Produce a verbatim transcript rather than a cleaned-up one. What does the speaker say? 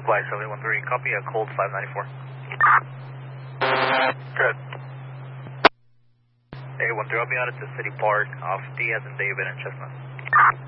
Flight seven one three, copy, a cold five ninety-four. Good. eight one three, I'll be out at the City Park off Diaz and David and Chestnut.